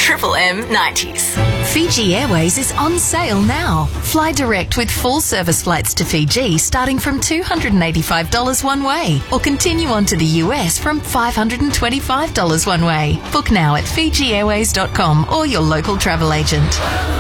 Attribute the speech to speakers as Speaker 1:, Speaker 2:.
Speaker 1: Triple M 90s.
Speaker 2: Fiji Airways is on sale now. Fly direct with full service flights to Fiji starting from $285 one way, or continue on to the US from $525 one way. Book now at FijiAirways.com or your local travel agent.